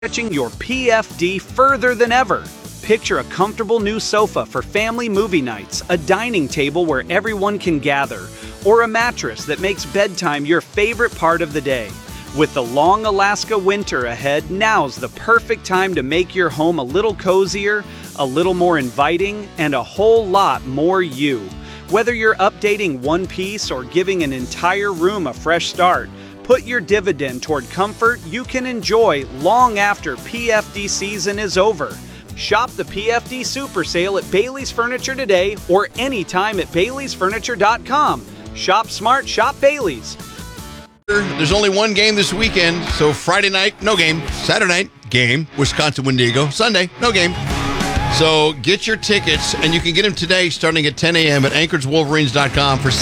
Stretching your PFD further than ever. Picture a comfortable new sofa for family movie nights, a dining table where everyone can gather, or a mattress that makes bedtime your favorite part of the day. With the long Alaska winter ahead, now's the perfect time to make your home a little cozier, a little more inviting, and a whole lot more you. Whether you're updating one piece or giving an entire room a fresh start, put your dividend toward comfort you can enjoy long after PFD season is over. Shop the PFD Super Sale at Bailey's Furniture today or anytime at Bailey'sFurniture.com. Shop smart, shop Bailey's. There's only one game this weekend, so Friday night, no game. Saturday night, game. Wisconsin Wendigo. Sunday, no game. So get your tickets, and you can get them today starting at 10 a.m. at AnchorageWolverines.com for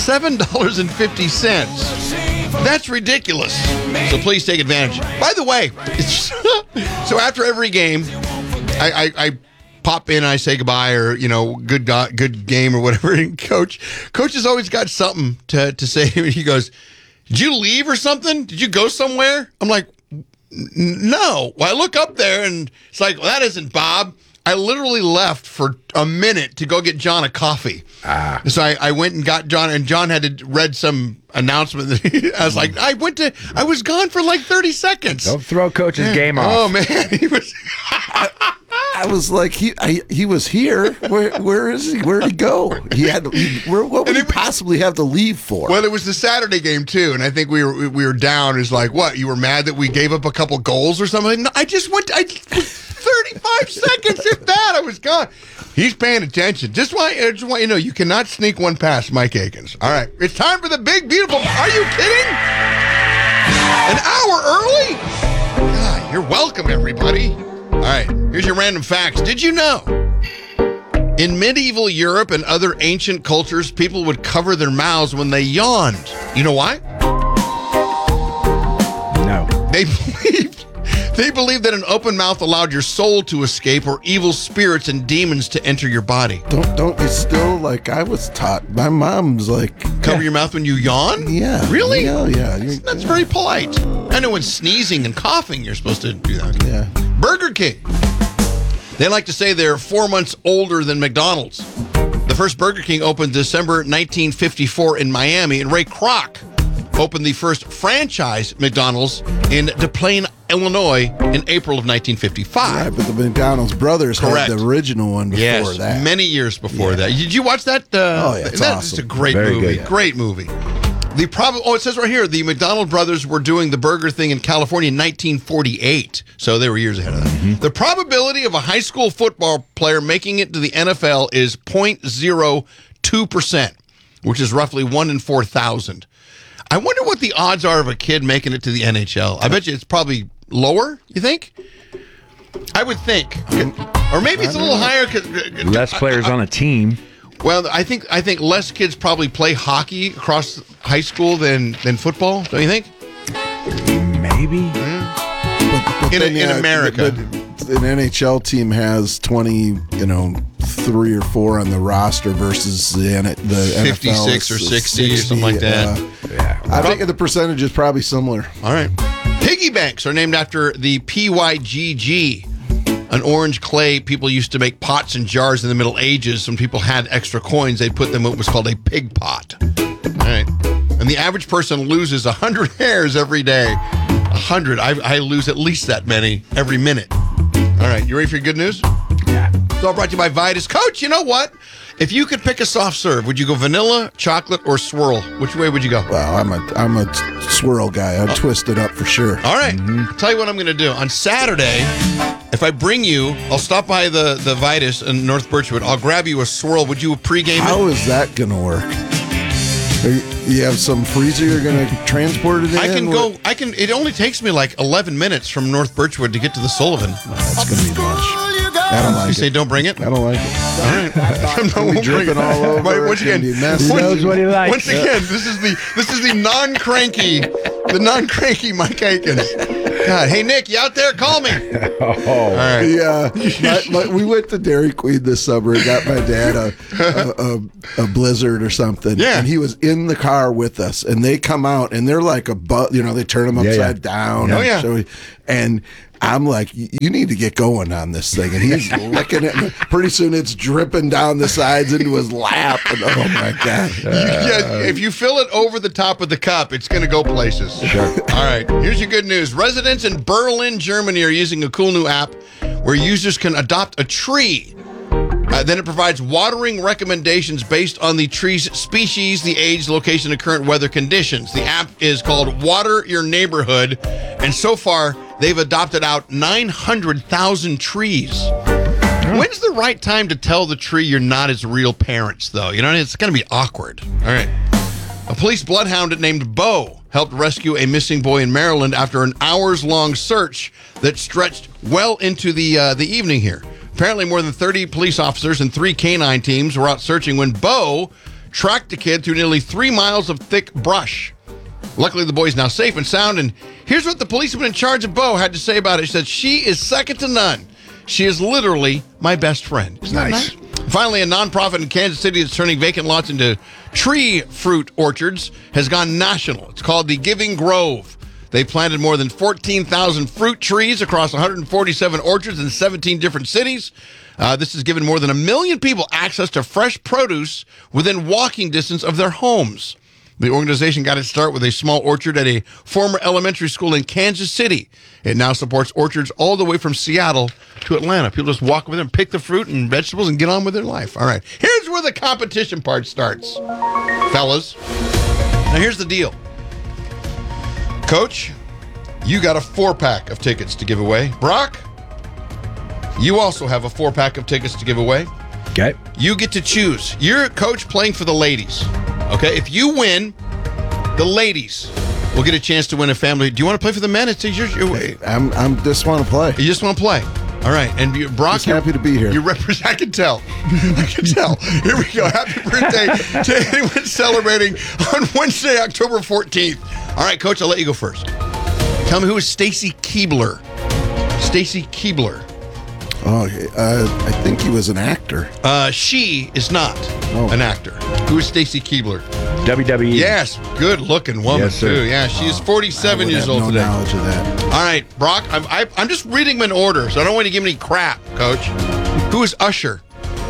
$7.50. That's ridiculous. So please take advantage. By the way, so after every game, I pop in and I say goodbye or, good game or whatever. And Coach has always got something to say to me. He goes, "Did you leave or something? Did you go somewhere?" I'm like, "No." Well, I look up there and it's like, well, that isn't Bob. I literally left for a minute to go get John a coffee. So I went and got John, and John had to read some announcement. I was like, I was gone for like 30 seconds. Don't throw Coach's game off. Oh, man. He was. I was like, he was here. Where is he? Where'd he go? What would he possibly have to leave for? Well, it was the Saturday game too, and I think we were down. It's like, what? You were mad that we gave up a couple goals or something? No, I just went. 35 seconds, if that. I was gone. He's paying attention. I just want you to know, you cannot sneak one past Mike Akins. All right, it's time for the big, beautiful. Are you kidding? An hour early? God, you're welcome, everybody. All right, here's your random facts. Did you know? In medieval Europe and other ancient cultures, people would cover their mouths when they yawned. You know why? No. They believed that an open mouth allowed your soul to escape or evil spirits and demons to enter your body. Don't you still, like I was taught, my mom's like... Cover your mouth when you yawn? Yeah. Really? Yeah. That's very polite. I know when sneezing and coughing, you're supposed to do that. Yeah. Burger King. They like to say they're 4 months older than McDonald's. The first Burger King opened December 1954 in Miami, and Ray Kroc opened the first franchise McDonald's in Des Plaines, Illinois in April of 1955. Yeah, but the McDonald's brothers had the original one before that. Many years before that. Did you watch that? It's awesome. It's a great Very movie. good. Great movie. It says right here, the McDonald brothers were doing the burger thing in California in 1948. So they were years ahead of that. Mm-hmm. The probability of a high school football player making it to the NFL is 0.02%, which is roughly 1 in 4,000. I wonder what the odds are of a kid making it to the NHL. I bet you it's probably lower, you think? I would think. Or maybe it's a little higher. Less players on a team. Well, I think less kids probably play hockey across high school than football, don't you think? Maybe. In America. But an NHL team has 20, 3 or 4 on the roster versus the 56 NFL or 60 or something like that. Yeah. I think the percentage is probably similar. All right. Piggy banks are named after the PYGG, an orange clay people used to make pots and jars in the Middle Ages. When people had extra coins, they'd put them in what was called a pig pot. All right. And the average person loses 100 hairs every day. 100. I lose at least that many every minute. All right. You ready for your good news? Yeah. It's all brought to you by Vitus. Coach, you know what? If you could pick a soft serve, would you go vanilla, chocolate, or swirl? Which way would you go? Well, I'm a swirl guy. I'd twist it up for sure. All right. Tell you what I'm going to do. On Saturday, if I bring you, I'll stop by the Vitus in North Birchwood. I'll grab you a swirl. Would you pregame How it? is that going to work? You have some freezer you're going to transport it in? It only takes me like 11 minutes from North Birchwood to get to the Sullivan. That's going to be much. I don't like You it. say don't bring it? I don't like it. All right. We dripping all over. Once again, He knows what he likes. Once again, this is the non-cranky Mike Akins. God, hey Nick, you out there? Call me. All right. Yeah, we went to Dairy Queen this summer and got my dad a Blizzard or something. Yeah. And he was in the car with us, and they come out and they're like they turn them upside down. Oh, yeah. And I'm like, you need to get going on this thing. And he's licking it. And pretty soon it's dripping down the sides into his lap. And oh, my God. If you fill it over the top of the cup, it's going to go places. Sure. All right. Here's your good news. Residents in Berlin, Germany are using a cool new app where users can adopt a tree. Then it provides watering recommendations based on the tree's species, the age, location, and current weather conditions. The app is called Water Your Neighborhood, and so far, they've adopted out 900,000 trees. When's the right time to tell the tree you're not its real parents, though? You know, it's going to be awkward. All right. A police bloodhound named Bo helped rescue a missing boy in Maryland after an hours-long search that stretched well into the evening here. Apparently, more than 30 police officers and 3 canine teams were out searching when Bo tracked the kid through nearly 3 miles of thick brush. Luckily, the boy's now safe and sound, and here's what the policeman in charge of Bo had to say about it. He said, "She is second to none. She is literally my best friend." Isn't that nice? Finally, a nonprofit in Kansas City that's turning vacant lots into tree fruit orchards has gone national. It's called the Giving Grove. They planted more than 14,000 fruit trees across 147 orchards in 17 different cities. This has given more than 1 million people access to fresh produce within walking distance of their homes. The organization got its start with a small orchard at a former elementary school in Kansas City. It now supports orchards all the way from Seattle to Atlanta. People just walk over there and pick the fruit and vegetables and get on with their life. All right, here's where the competition part starts, fellas. Now, here's the deal. Coach, you got a 4-pack of tickets to give away. Brock, you also have a 4-pack of tickets to give away. Okay. You get to choose. You're a coach playing for the ladies. Okay, if you win, the ladies will get a chance to win a family. Do you want to play for the men? It's your I'm just want to play. You just want to play. All right, and Brock, Just happy to be here. You represent. I can tell. I can tell. Here we go. Happy birthday to anyone celebrating on Wednesday, October 14th. All right, Coach, I'll let you go first. Tell me, who is Stacy Keibler? Stacy Keibler. Oh, I think he was an actor. She is not an actor. Who is Stacy Keibler? WWE. Yes, good-looking woman, Yes, sir. too. Yeah, she is 47 I years would old have today. no knowledge of that. All right, Brock, I'm just reading them in order, so I don't want to give any crap, Coach. Who is Usher?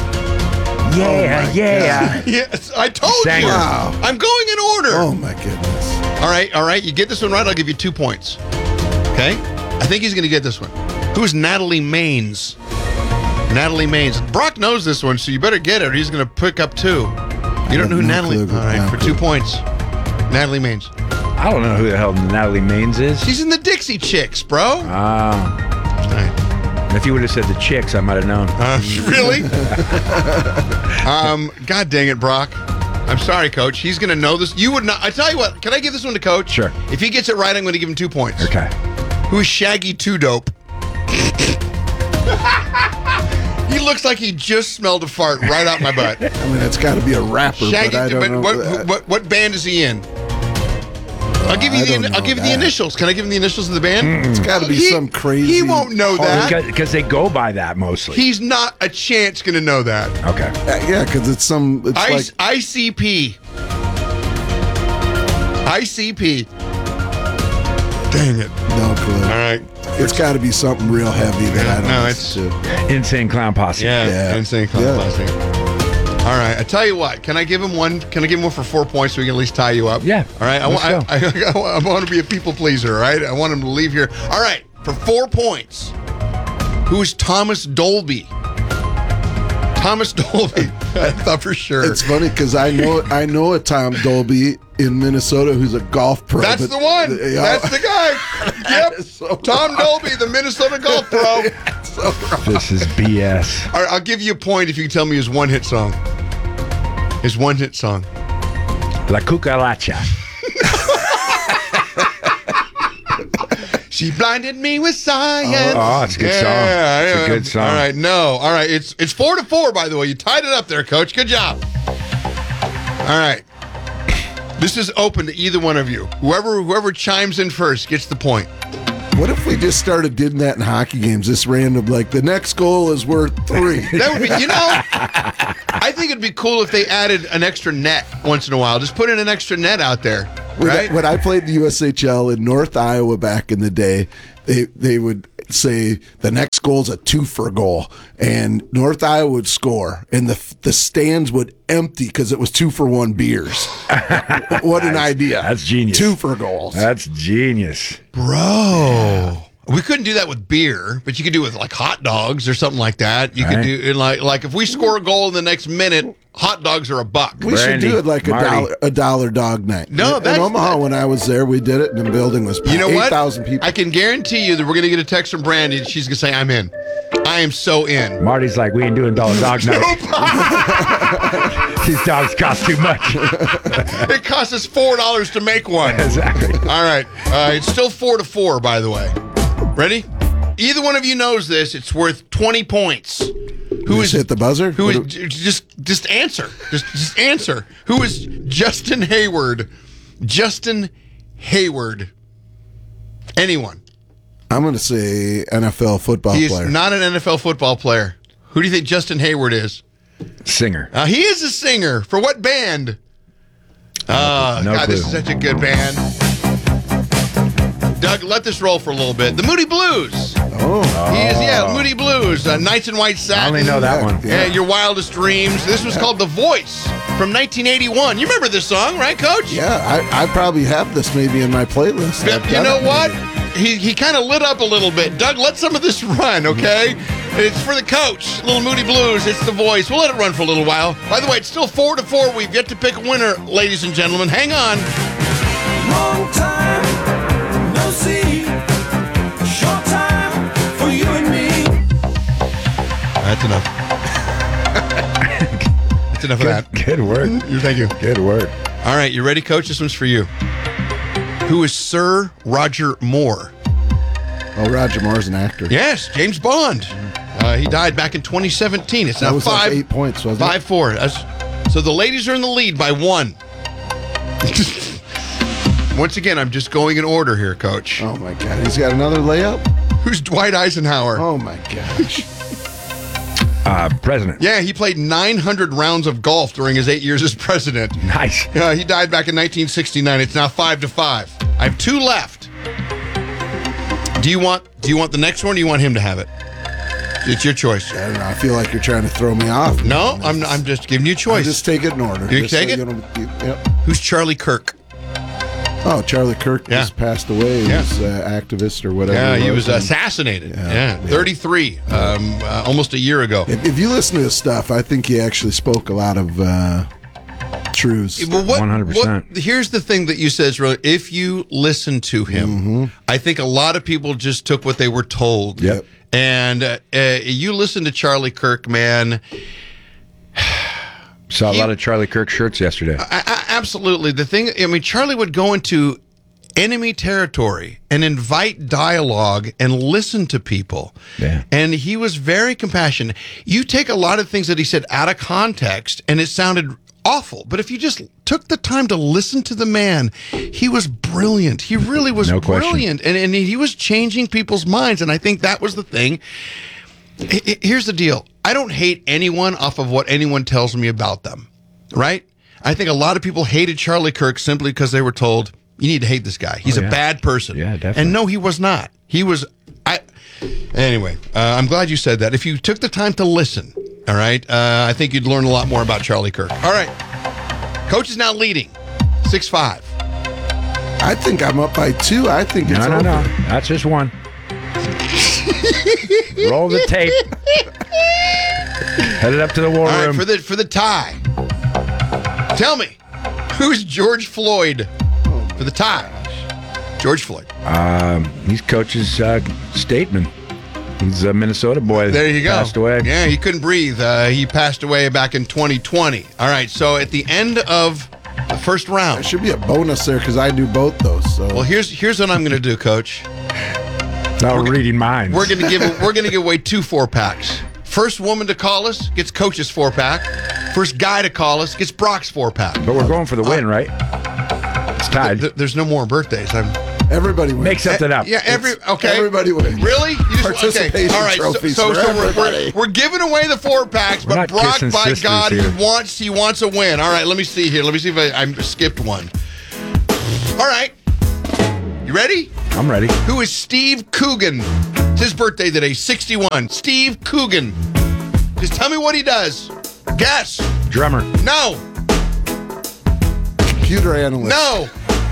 Yeah, yeah. Yes, I told Sanger. you. Wow. I'm going in order. Oh, my goodness. All right. You get this one right, I'll give you 2 points. Okay? I think he's going to get this one. Who is Natalie Maines? Natalie Maines. Brock knows this one, so you better get it, or he's going to pick up 2. You don't know who no Natalie... clue. All right, No for clue. 2 points. Natalie Maines. I don't know who the hell Natalie Maines is. She's in the Dixie Chicks, bro. All right. If you would have said the Chicks, I might have known. Really? God dang it, Brock. I'm sorry, Coach. He's going to know this. You would not. I tell you what. Can I give this one to Coach? Sure. If he gets it right, I'm going to give him 2 points. Okay. Who is Shaggy 2 Dope? He looks like he just smelled a fart right out my butt. I mean, it's got to be a rapper, Shaggy, but I don't know. what band is he in? I'll give you the initials. Can I give him the initials of the band? It's got to be some crazy. He won't know that. Because they go by that mostly. He's not a chance going to know that. Okay. Yeah, because it's some. It's like ICP. ICP. Dang it. no clue. All right. It's got to be something real heavy that I don't No, know. it's- Insane Clown Posse. Yeah. Insane Clown Yeah. Posse. All right. I tell you what. Can I give him one? Can I give him one for 4 points so we can at least tie you up? Yeah. All right. I want to be a people pleaser. All right. I want him to leave here. All right. For 4 points. Who is Thomas Dolby? Thomas Dolby. I thought for sure. It's funny because I know a Tom Dolby in Minnesota who's a golf pro. That's but- the one. Yeah. That's the guy. Yep. So Tom Dolby, the Minnesota golf pro. This is BS. All right, I'll give you a point if you can tell me his one-hit song. His one-hit song. La Cucaracha. She blinded me with science. Oh, it's a good song. It's a good song. All right, no. All right, it's 4-4, by the way. You tied it up there, Coach. Good job. All right. This is open to either one of you. Whoever chimes in first gets the point. What if we just started doing that in hockey games? This random, like the next goal is worth 3. That would be, I think it'd be cool if they added an extra net once in a while. Just put in an extra net out there, right? When I played the USHL in North Iowa back in the day, they would say the next goal's a 2-for goal, and North Iowa would score, and the stands would empty because it was 2-for-1 beers. What an idea! That's genius. 2 for goals. That's genius, Bro. We couldn't do that with beer, but you could do it with like hot dogs or something like that. You could Right. do like if we score a goal in the next minute, hot dogs are $1. We should Brandy, do it like Marty. a dollar dog night. No, in that's- Omaha when I was there, we did it, and the building was You know what? 8,000 people. I can guarantee you that we're going to get a text from Brandy and she's going to say, I'm in. I am so in. Marty's like, we ain't doing dollar dog night. These dogs cost too much. It costs us $4 to make one. Exactly. All right. It's still 4-4, by the way. Ready? Either one of you knows this. It's worth 20 points. Who Just hit the buzzer? Who is just answer? Just answer. Who is Justin Hayward? Justin Hayward. Anyone? I'm going to say NFL football He is player. not an NFL football player. Who do you think Justin Hayward is? Singer. He is a singer. For what band? No God, clue. this is such a good band. Doug, let this roll for a little bit. The Moody Blues. Oh, He is, Moody Blues. Knights in White Satin. I only know that one. Yeah, Your Wildest Dreams. This was called The Voice from 1981. You remember this song, right, Coach? yeah. I probably have this maybe in my playlist. But I've you got know it. what? He kind of lit up a little bit. Doug, let some of this run, okay? It's for the coach. Little Moody Blues. It's The Voice. We'll let it run for a little while. By the way, it's still 4-4. We've yet to pick a winner, ladies and gentlemen. Hang on. Long time no see. Short time for you and me. That's enough. That's enough of that. Good work. Thank you. Good work. All right, you ready, Coach? This one's for you. Who is Sir Roger Moore? Oh, Roger Moore's an actor. Yes, James Bond. He died back in 2017. It's That now was like 8 points, wasn't it? 5-4. So the ladies are in the lead by 1. Once again, I'm just going in order here, Coach. Oh, my God. He's got another layup? Who's Dwight Eisenhower? Oh, my gosh. President. Yeah, he played 900 rounds of golf during his 8 years as president. Nice. He died back in 1969. It's now 5-5. I have 2 left. Do you want the next one or do you want him to have it? It's your choice. I don't know. I feel like you're trying to throw me off. No, I'm just giving you a choice. Just take it in order. You Just take it? Yep. Who's Charlie Kirk? Oh, Charlie Kirk Yeah. just passed away. Yeah. He was activist or whatever. Yeah, he was And assassinated. Yeah. 33, almost a year ago. If you listen to his stuff, I think he actually spoke a lot of truths. Well, 100%. Here's the thing that you said is really, if you listen to him, Mm-hmm. I think a lot of people just took what they were told. Yep. And you listen to Charlie Kirk, man. Saw a lot of Charlie Kirk shirts yesterday. Absolutely. The thing, I mean, Charlie would go into enemy territory and invite dialogue and listen to people. Yeah. And he was very compassionate. You take a lot of things that he said out of context and it sounded awful. But if you just took the time to listen to the man, he was brilliant. He really was No question. brilliant. And he was changing people's minds. And I think that was the thing. Here's the deal. I don't hate anyone off of what anyone tells me about them, right? I think a lot of people hated Charlie Kirk simply because they were told, you need to hate this guy. He's Oh, yeah. a bad person. Yeah, definitely. And no, he was not. He was, anyway, I'm glad you said that. If you took the time to listen, all right, I think you'd learn a lot more about Charlie Kirk. All right. Coach is now leading 6-5. I think I'm up by 2. I think it's No. over. That's just one. Roll the tape. Headed up to the war All right, room. for the tie. Tell me, who's George Floyd for the tie? George Floyd. He's coach's statement. He's a Minnesota boy. There you go. Passed away. Yeah, he couldn't breathe. He passed away back in 2020. All right, so at the end of the first There round, should be a bonus there because I do both those. So well, here's what I'm going to do, Coach. No reading minds. We're going to give away 2 4-packs. First woman to call us gets Coach's 4-pack. First guy to call us gets Brock's 4-pack. But we're going for the win, right? It's tied. There's no more birthdays. everybody wins. Make something up. Yeah, okay. Everybody wins. Really? You just, Participation okay. All right. trophies So for everybody. we're giving away the 4-packs, We're but not Brock, kissing by sisters God, here. he wants a win. All right. Let me see here. Let me see if I skipped one. All right. You ready? I'm ready. Who is Steve Coogan? It's his birthday today, 61. Steve Coogan. Just tell me what he does. Guess. Drummer. No. Computer analyst. No.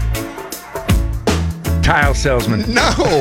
Tile salesman. No.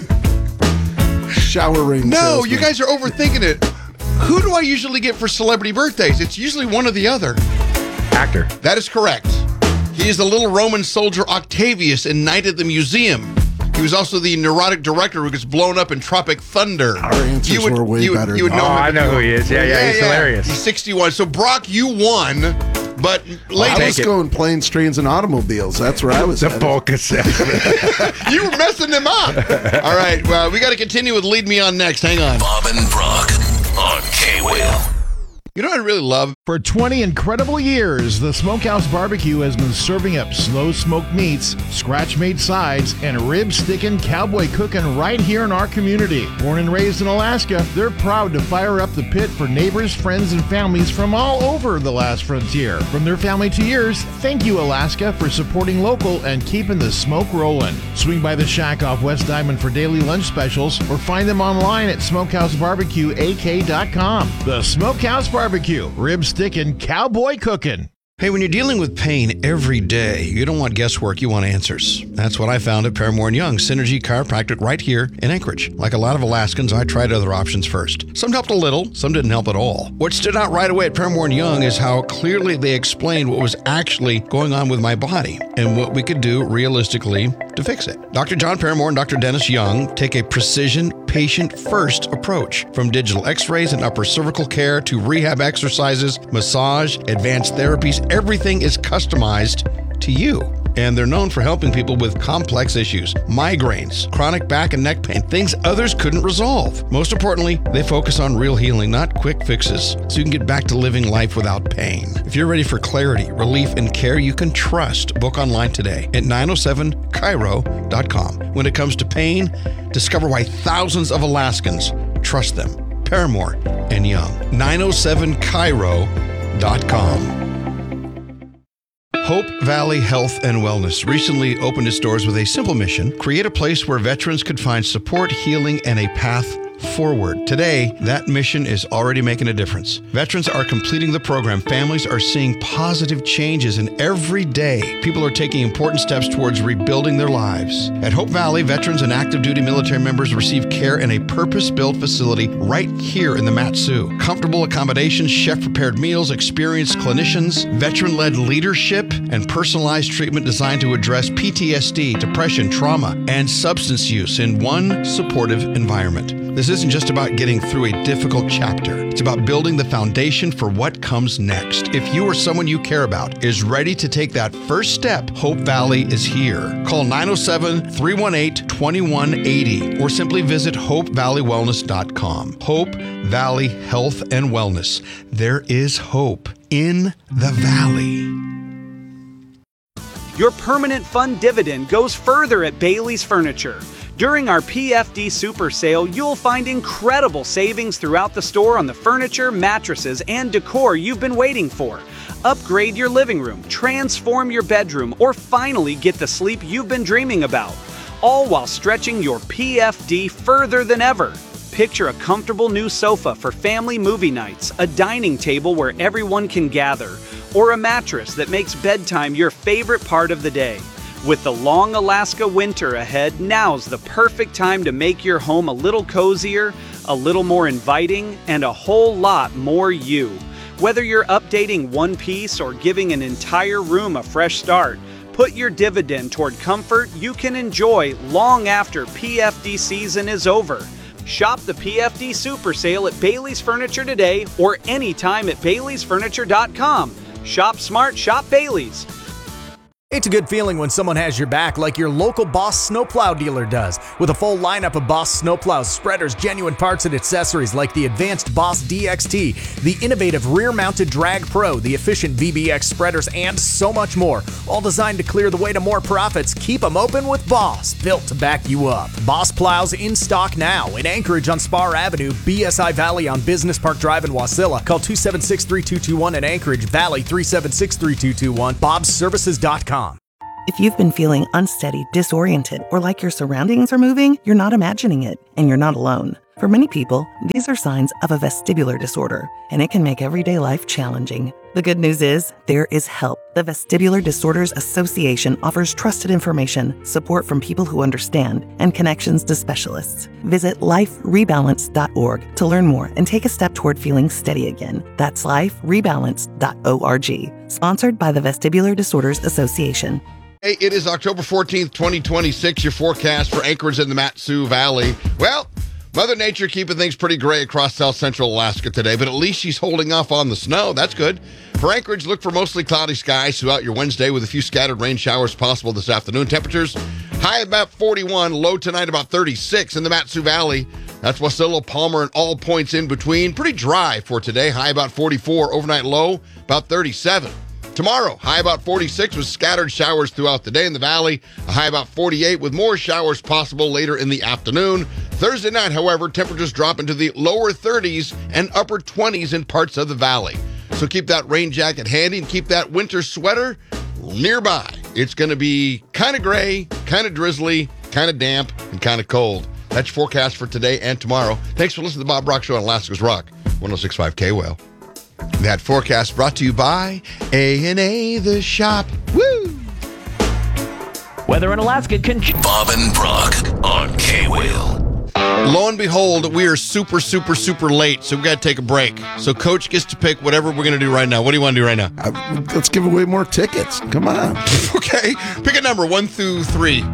Shower ring. No, salesman. you guys are overthinking it. Who do I usually get for celebrity birthdays? It's usually one or the other. Actor. That is correct. He is the little Roman soldier Octavius in Night at the Museum. He was also the neurotic director who gets blown up in Tropic Thunder. Our answers were way better. You would Oh, know him I if know you- who he is. Yeah, he's hilarious. He's 61. So, Brock, you won, but I ladies, was going planes, trains, and automobiles. That's where I was The headed. bulk assessment. you were messing them up. All right, well, we got to continue with Lead Me On next. Hang on. Bob and Brock on K-Wheel. You know what I really love? For 20 incredible years, the Smokehouse Barbecue has been serving up slow smoked meats, scratch-made sides, and rib-sticking cowboy cooking right here in our community. Born and raised in Alaska, they're proud to fire up the pit for neighbors, friends, and families from all over the last frontier. From their family to yours, thank you, Alaska, for supporting local and keeping the smoke rolling. Swing by the shack off West Diamond for daily lunch specials or find them online at smokehousebarbecueak.com. The Smokehouse Barbecue, rib sticking, cowboy cooking. Hey, when you're dealing with pain every day, you don't want guesswork, you want answers. That's what I found at Paramore & Young, Synergy Chiropractic right here in Anchorage. Like a lot of Alaskans, I tried other options first. Some helped a little, some didn't help at all. What stood out right away at Paramore & Young is how clearly they explained what was actually going on with my body and what we could do realistically to fix it. Dr. John Paramore and Dr. Dennis Young take a precision, patient-first approach. From digital x-rays and upper cervical care to rehab exercises, massage, advanced therapies, everything is customized to you. And they're known for helping people with complex issues, migraines, chronic back and neck pain, things others couldn't resolve. Most importantly, they focus on real healing, not quick fixes, so you can get back to living life without pain. If you're ready for clarity, relief, and care you can trust, book online today at 907chiro.com. When it comes to pain, discover why thousands of Alaskans trust them. Paramore and Young. 907chiro.com. Hope Valley Health and Wellness recently opened its doors with a simple mission: create a place where veterans could find support, healing, and a path forward. Today, that mission is already making a difference. Veterans are completing the program. Families are seeing positive changes, and every day, people are taking important steps towards rebuilding their lives. At Hope Valley, veterans and active duty military members receive care in a purpose-built facility right here in the Mat-Su. Comfortable accommodations, chef-prepared meals, experienced clinicians, veteran-led leadership, and personalized treatment designed to address PTSD, depression, trauma, and substance use in one supportive environment. This isn't just about getting through a difficult chapter. It's about building the foundation for what comes next. If you or someone you care about is ready to take that first step, Hope Valley is here. Call 907-318-2180 or simply visit hopevalleywellness.com. Hope Valley Health and Wellness. There is hope in the valley. Your permanent fund dividend goes further at Bailey's Furniture. During our PFD Super Sale, you'll find incredible savings throughout the store on the furniture, mattresses, and decor you've been waiting for. Upgrade your living room, transform your bedroom, or finally get the sleep you've been dreaming about, all while stretching your PFD further than ever. Picture a comfortable new sofa for family movie nights, a dining table where everyone can gather, or a mattress that makes bedtime your favorite part of the day. With the long Alaska winter ahead, now's the perfect time to make your home a little cozier, a little more inviting, and a whole lot more you. Whether you're updating one piece or giving an entire room a fresh start, put your dividend toward comfort you can enjoy long after PFD season is over. Shop the PFD Super Sale at Bailey's Furniture today or anytime at baileysfurniture.com. Shop smart, shop Bailey's. It's a good feeling when someone has your back like your local Boss snowplow dealer does. With a full lineup of Boss snowplows, spreaders, genuine parts, and accessories like the advanced Boss DXT, the innovative rear-mounted Drag Pro, the efficient VBX spreaders, and so much more. All designed to clear the way to more profits. Keep them open with Boss, built to back you up. Boss plows in stock now in Anchorage on Spar Avenue, BSI Valley on Business Park Drive in Wasilla. Call 276-3221 in Anchorage, Valley 376-3221, bobsservices.com. If you've been feeling unsteady, disoriented, or like your surroundings are moving, you're not imagining it, and you're not alone. For many people, these are signs of a vestibular disorder, and it can make everyday life challenging. The good news is, there is help. The Vestibular Disorders Association offers trusted information, support from people who understand, and connections to specialists. Visit liferebalance.org to learn more and take a step toward feeling steady again. That's liferebalance.org. Sponsored by the Vestibular Disorders Association. Hey, it is October 14th, 2026. Your forecast for Anchorage in the Mat-Su Valley. Well, Mother Nature keeping things pretty gray across south central Alaska today, but at least she's holding off on the snow. That's good. For Anchorage, look for mostly cloudy skies throughout your Wednesday with a few scattered rain showers possible this afternoon. Temperatures high about 41, low tonight about 36 in the Mat-Su Valley. That's Wasilla, Palmer, and all points in between. Pretty dry for today, high about 44, overnight low about 37. Tomorrow, high about 46 with scattered showers throughout the day in the valley. A high about 48 with more showers possible later in the afternoon. Thursday night, however, temperatures drop into the lower 30s and upper 20s in parts of the valley. So keep that rain jacket handy and keep that winter sweater nearby. It's going to be kind of gray, kind of drizzly, kind of damp, and kind of cold. That's your forecast for today and tomorrow. Thanks for listening to the Bob Brock Show on Alaska's Rock, 106.5 K-Well. That forecast brought to you by A&A The Shop. Woo! Weather in Alaska can... Bob and Brock on K-Wheel. Lo and behold, we are super late, so we got to take a break. So Coach gets to pick whatever we're going to do right now. What do you want to do right now? Let's give away more tickets. Come on. Okay. Pick a number, 1 through 3.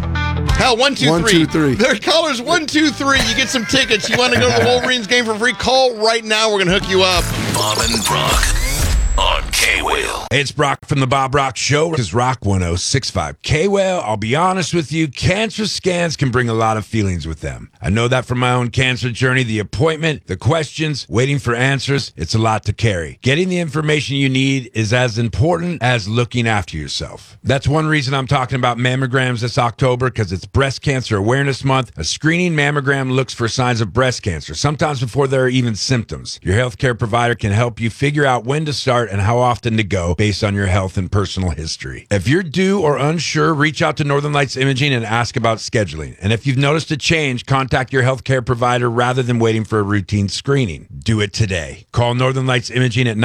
Hell, 1, 2, 3. 1, 2, 3. There are callers 1, 2, 3. You get some tickets. You want to go to the Wolverines game for free? Call right now. We're going to hook you up. Bob and Brock on K-Wheel. Hey, it's Brock from the Bob Brock Show. This is Rock 106.5 K-Wheel. I'll be honest with you, cancer scans can bring a lot of feelings with them. I know that from my own cancer journey. The appointment, the questions, waiting for answers, it's a lot to carry. Getting the information you need is as important as looking after yourself. That's one reason I'm talking about mammograms this October, because it's Breast Cancer Awareness Month. A screening mammogram looks for signs of breast cancer, sometimes before there are even symptoms. Your healthcare provider can help you figure out when to start and how often to go based on your health and personal history. If you're due or unsure, reach out to Northern Lights Imaging and ask about scheduling. And if you've noticed a change, contact your healthcare provider rather than waiting for a routine screening. Do it today. Call Northern Lights Imaging at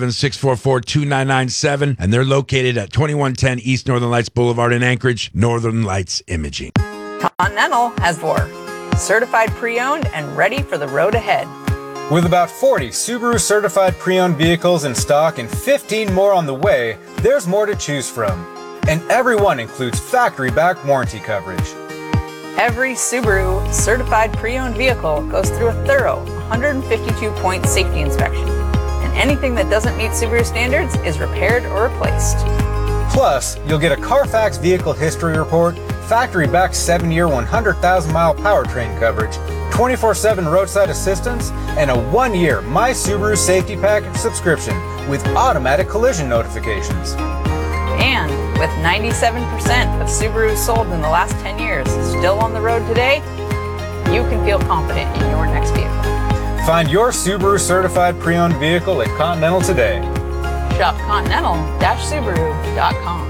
907-644-2997, and they're located at 2110 East Northern Lights Boulevard in Anchorage. Northern Lights Imaging. Continental has VOR, certified pre-owned and ready for the road ahead. With about 40 Subaru certified pre-owned vehicles in stock and 15 more on the way, there's more to choose from. And every one includes factory-backed warranty coverage. Every Subaru certified pre-owned vehicle goes through a thorough 152-point safety inspection. And anything that doesn't meet Subaru standards is repaired or replaced. Plus, you'll get a Carfax vehicle history report, factory-backed 7-year 100,000-mile powertrain coverage, 24/7 roadside assistance, and a 1-year My Subaru Safety Package subscription with automatic collision notifications. And with 97% of Subarus sold in the last 10 years still on the road today, you can feel confident in your next vehicle. Find your Subaru certified pre-owned vehicle at Continental today. Shop continental-subaru.com.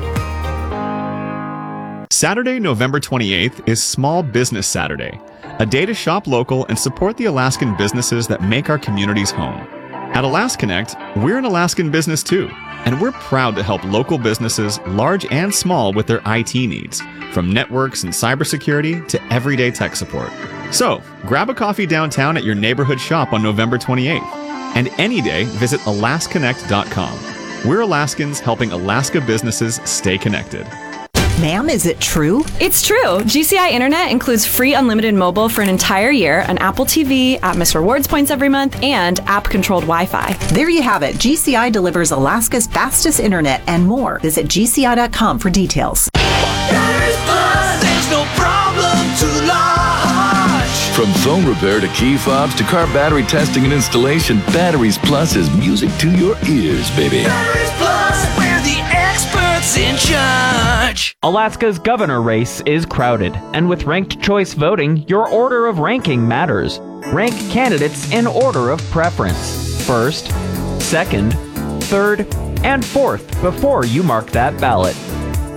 Saturday, November 28th is Small Business Saturday, a day to shop local and support the Alaskan businesses that make our communities home. At AlasConnect, we're an Alaskan business too, and we're proud to help local businesses, large and small, with their IT needs, from networks and cybersecurity to everyday tech support. So, grab a coffee downtown at your neighborhood shop on November 28th, and any day, visit alasconnect.com. We're Alaskans helping Alaska businesses stay connected. Ma'am, is it true? It's true. GCI Internet includes free unlimited mobile for an entire year, an Apple TV, Atmos Rewards points every month, and app-controlled Wi-Fi. There you have it. GCI delivers Alaska's fastest internet and more. Visit gci.com for details. There's no problem too large. From phone repair to key fobs to car battery testing and installation, Batteries Plus is music to your ears, baby. Batteries Plus, we're the experts in charge. Alaska's governor race is crowded, and with ranked choice voting, your order of ranking matters. Rank candidates in order of preference. First, second, third, and fourth before you mark that ballot.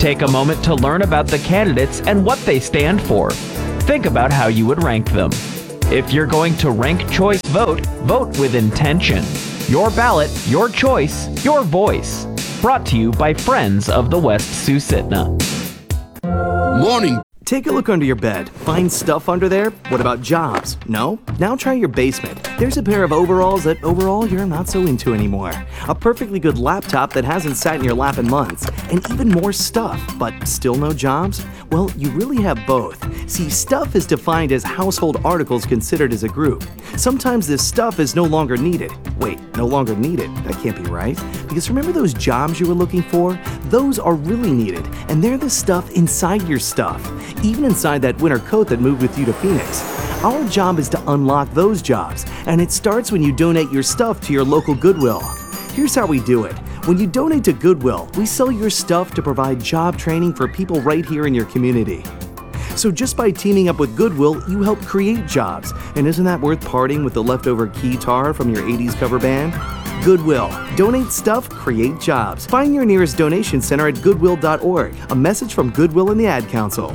Take a moment to learn about the candidates and what they stand for. Think about how you would rank them. If you're going to rank choice vote, vote with intention. Your ballot, your choice, your voice. Brought to you by Friends of the West Susitna. Morning. Take a look under your bed. Find stuff under there? What about jobs? No? Now try your basement. There's a pair of overalls that overall you're not so into anymore. A perfectly good laptop that hasn't sat in your lap in months. And even more stuff, but still no jobs? Well, you really have both. See, stuff is defined as household articles considered as a group. Sometimes this stuff is no longer needed. Wait, no longer needed? That can't be right. Because remember those jobs you were looking for? Those are really needed, and they're the stuff inside your stuff. Even inside that winter coat that moved with you to Phoenix. Our job is to unlock those jobs, and it starts when you donate your stuff to your local Goodwill. Here's how we do it. When you donate to Goodwill, we sell your stuff to provide job training for people right here in your community. So just by teaming up with Goodwill, you help create jobs. And isn't that worth parting with the leftover guitar from your 80s cover band? Goodwill. Donate stuff, create jobs. Find your nearest donation center at goodwill.org. A message from Goodwill and the Ad Council.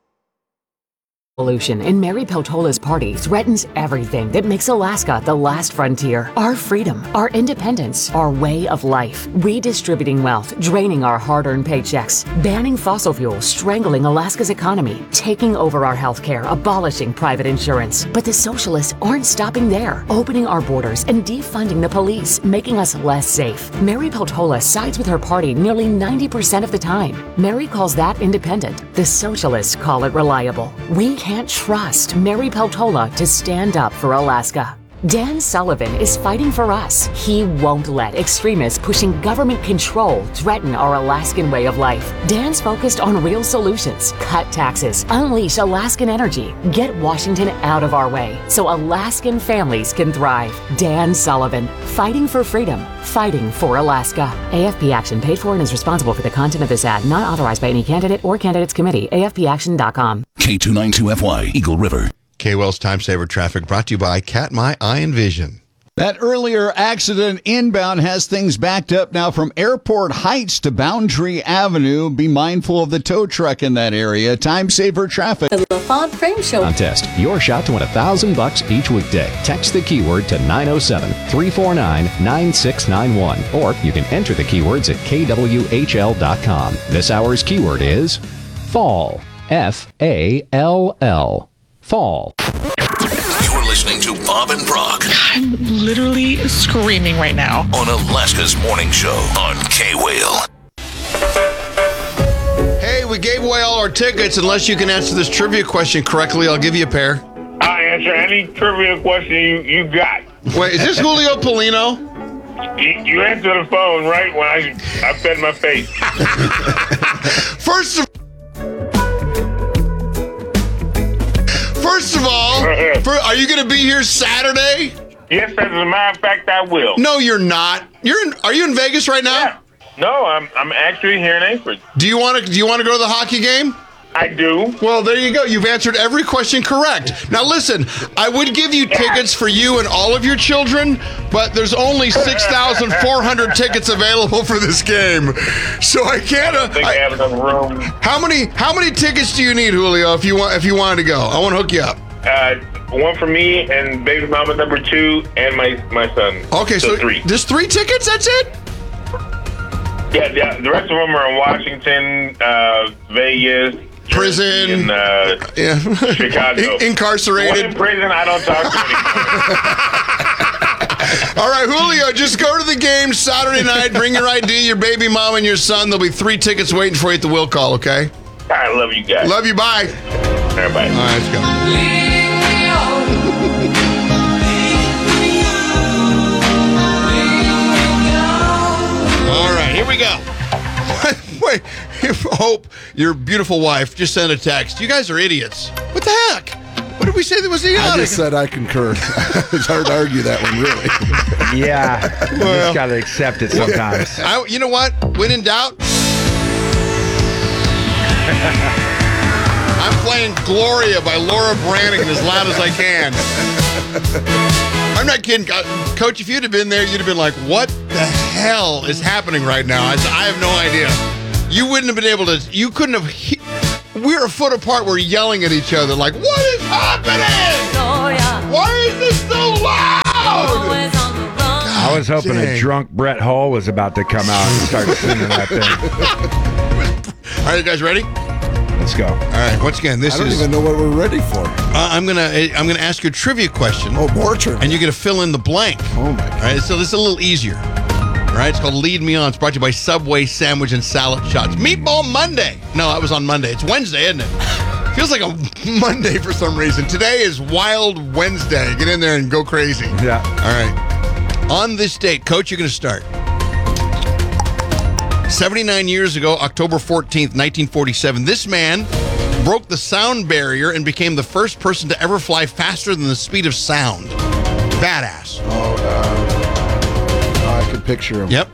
Pollution in Mary Peltola's party threatens everything that makes Alaska the last frontier. Our freedom, our independence, our way of life. Redistributing wealth, draining our hard-earned paychecks, banning fossil fuels, strangling Alaska's economy, taking over our healthcare, abolishing private insurance. But the socialists aren't stopping there, opening our borders and defunding the police, making us less safe. Mary Peltola sides with her party nearly 90% of the time. Mary calls that independent. The socialists call it reliable. We can't trust Mary Peltola to stand up for Alaska. Dan Sullivan is fighting for us. He won't let extremists pushing government control threaten our Alaskan way of life. Dan's focused on real solutions. Cut taxes, unleash Alaskan energy, get Washington out of our way so Alaskan families can thrive. Dan Sullivan, fighting for freedom, fighting for Alaska. AFP Action paid for and is responsible for the content of this ad, not authorized by any candidate or candidates committee. AFPAction.com. K292FY, Eagle River. K-Wells Time Saver Traffic brought to you by Katmai Eye and Vision. That earlier accident inbound has things backed up now from Airport Heights to Boundary Avenue. Be mindful of the tow truck in that area. Time Saver Traffic. The LaFont Frame Show contest. Your shot to win $1,000 each weekday. Text the keyword to 907-349-9691. Or you can enter the keywords at kwhl.com. This hour's keyword is fall. F-A-L-L. Fall. You're listening to Bob and Brock. I'm literally screaming right now. On Alaska's Morning Show on K-Whale. Hey, we gave away all our tickets. Unless you can answer this trivia question correctly, I'll give you a pair. I'll answer any trivia question you got. Wait, is this Julio Polino? You answered the phone right when I fed my face. First of all, are you going to be here Saturday? Yes, as a matter of fact, I will. No, you're not. Are you in Vegas right now? Yeah. No, I'm actually here in Anchorage. Do you want to go to the hockey game? I do. Well, there you go. You've answered every question correct. Now, listen, I would give you tickets for you and all of your children, but there's only 6,400 tickets available for this game. So I can't. I think I have enough room. How many tickets do you need, Julio, if you wanted to go? I want to hook you up. One for me and baby mama number 2 and my son. Okay, so 3. There's 3 tickets? That's it? Yeah. The rest of them are in Washington, Vegas, prison, Chicago, incarcerated. One in prison. I don't talk to anymore. All right, Julio, just go to the game Saturday night. Bring your ID, your baby mom, and your son. There'll be 3 tickets waiting for you at the will call. Okay. I love you guys. Love you. Bye. All right, bye. All right, let's go. All right, here we go. Wait, Hope, your beautiful wife, just sent a text. You guys are idiots. What the heck? What did we say that was idiotic? I just said I concur. It's hard to argue that one, really. Yeah, you just got to accept it sometimes. You know what? When in doubt, I'm playing Gloria by Laura Branigan as loud as I can. I'm not kidding. Coach, if you'd have been there, you'd have been like, what the hell is happening right now? I have no idea. You wouldn't have been able to. You couldn't have. We're a foot apart. We're yelling at each other like, "What is happening? Why is this so loud?" I was hoping a drunk Brett Hull was about to come out and start singing that thing. All right, you guys ready? Let's go. All right. Once again, I don't even know what we're ready for. I'm gonna ask you a trivia question. Oh, more trivia. And you're gonna fill in the blank. Oh my God. All right. So this is a little easier. All right. It's called Lead Me On. It's brought to you by Subway Sandwich and Salad Shots. Meatball Monday. No, that was on Monday. It's Wednesday, isn't it? Feels like a Monday for some reason. Today is Wild Wednesday. Get in there and go crazy. Yeah. All right. On this date, Coach, you're going to start. 79 years ago, October 14th, 1947, this man broke the sound barrier and became the first person to ever fly faster than the speed of sound. Badass. Oh, I can picture him. Yep.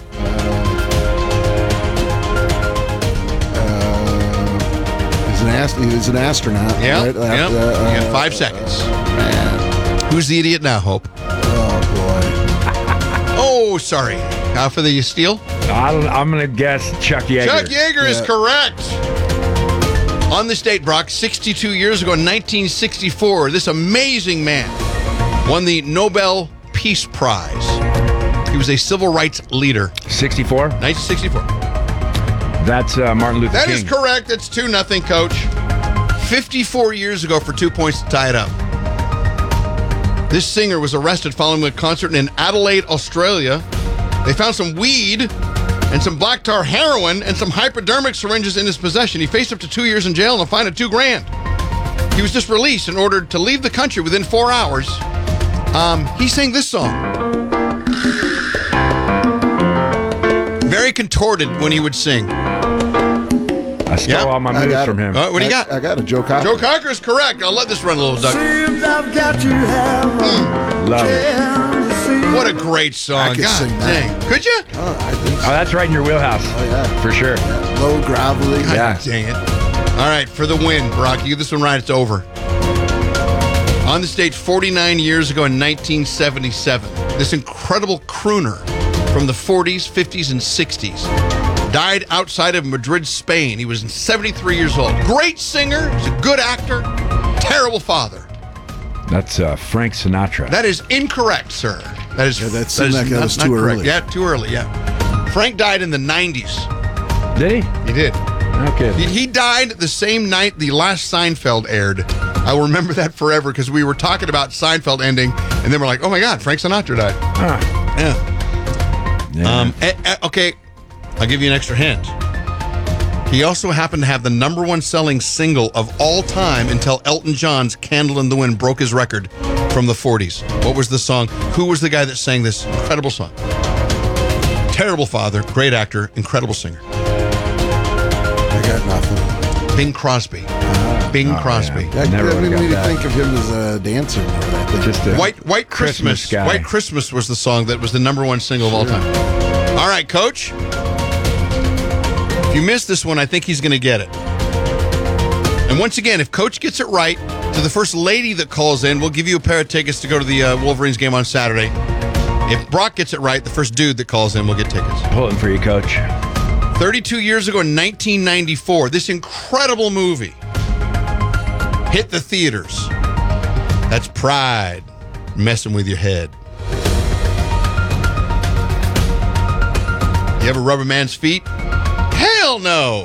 He's an astronaut. Yeah. Right? You got 5 seconds. Man. Who's the idiot now, Hope? Oh, boy. Oh, sorry. For the steal? I'm going to guess Chuck Yeager. Chuck Yeager is correct. On this date, Brock, 62 years ago in 1964, this amazing man won the Nobel Peace Prize. He was a civil rights leader. 64? 1964. That's Martin Luther King. That is correct. It's 2-0, Coach. 54 years ago for 2 points to tie it up. This singer was arrested following a concert in Adelaide, Australia. They found some weed and some black tar heroin and some hypodermic syringes in his possession. He faced up to 2 years in jail and a fine of $2,000. He was just released and ordered to leave the country within 4 hours. He sang this song. Very contorted when he would sing. I stole all my moves from him. What do you got? I got a Joe Cocker. Joe Cocker is correct. I'll let this run a little, Doug. Seems I've got to have Love it. What a great song. I could God sing that. dang. Could you? Oh, I think so. Oh, that's right in your wheelhouse. Oh, yeah. For sure. Yeah. Low, gravelly. God Yeah. dang it. All right, for the win, Brock. You get this one right, it's over. On the stage 49 years ago in 1977, this incredible crooner from the 40s, 50s, and 60s died outside of Madrid, Spain. He was 73 years old. Great singer. He's a good actor. Terrible father. That's Frank Sinatra. That is incorrect, sir. That is that seemed like that was too correct. early. Yeah, too early, yeah. Frank died in the 90s. Did he? He did. Okay. He died the same night the last Seinfeld aired. I will remember that forever because we were talking about Seinfeld ending, and then we're like, oh my God, Frank Sinatra died. Yeah. Okay, I'll give you an extra hint. He also happened to have the #1 selling single of all time until Elton John's Candle in the Wind broke his record from the 40s. What was the song? Who was the guy that sang this incredible song? Terrible father, great actor, incredible singer. I got nothing. Bing Crosby. Bing Crosby. Yeah. Never I would've mean, got we that. think of him as a dancer. Just a White Christmas. guy. White Christmas was the song that was the #1 single of all time. All right, Coach. If you missed this one, I think he's going to get it. And once again, if Coach gets it right, to the first lady that calls in, we'll give you a pair of tickets to go to the Wolverines game on Saturday. If Brock gets it right, the first dude that calls in will get tickets. Pulling for you, Coach. 32 years ago in 1994, this incredible movie hit the theaters. That's Pride messing with your head. You ever rubber man's feet? Hell no!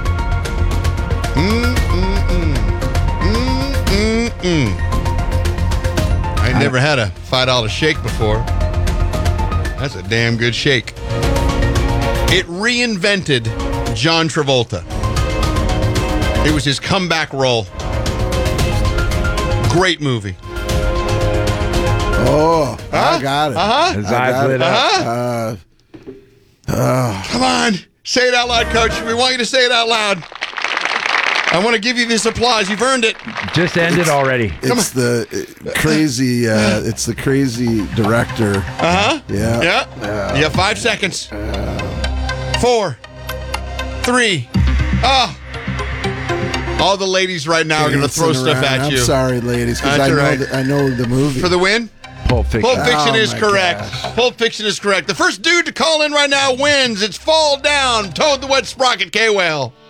I never had a $5 shake before. That's a damn good shake. It reinvented John Travolta. It was his comeback role. Great movie. Oh, I got it. Uh-huh. His eyes lit up. Come on. Say it out loud, Coach. We want you to say it out loud. I want to give you this applause. You've earned it. Just end it already. It's the crazy. It's the crazy director. Yeah. Yeah. You have 5 seconds. 4, 3. Oh. All the ladies right now are going to throw stuff at you. I'm sorry, ladies, because That's I all know right. I know the movie. For the win? Pulp Fiction. Pulp Fiction Oh, is my correct. gosh. Pulp Fiction is correct. The first dude to call in right now wins. It's Fall Down. Toad the Wet Sprocket, K-Whale.